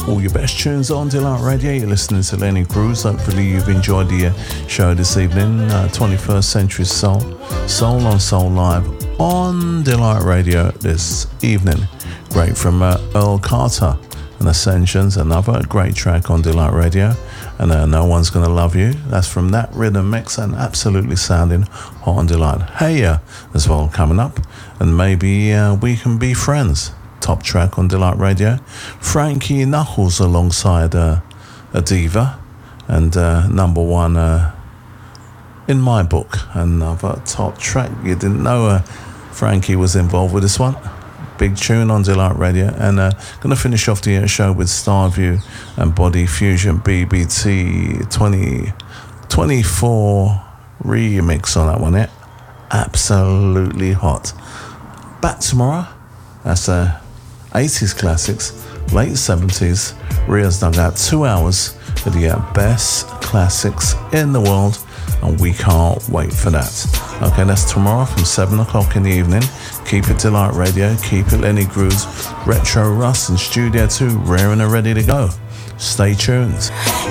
all your best tunes on Delight Radio. You're listening to Lenny Cruz. Hopefully you've enjoyed the show this evening. 21st Century Soul, Soul on Soul Live on Delight Radio this evening. Great from Earl Carter and Ascensions, another great track on Delight Radio. And No One's Gonna Love You. That's from That Rhythm Mix and absolutely sounding hot on Delight. Hey as well coming up. And maybe We Can Be Friends. Top track on Delight Radio. Frankie Knuckles alongside a diva. And number one in my book. Another top track. You didn't know Frankie was involved with this one. Big tune on Delight Radio. And going to finish off the show with Starview and Body Fusion BBT 2024 remix on that one. Yeah, absolutely hot. Back tomorrow. That's 80s classics, late 70s. Ria's dug out 2 hours of the best classics in the world, and we can't wait for that. Okay, that's tomorrow from 7 o'clock in the evening. Keep it Delight Radio, keep it Lenny Grooves, Retro Russ and Studio 2 rearing and ready to go. Stay tuned.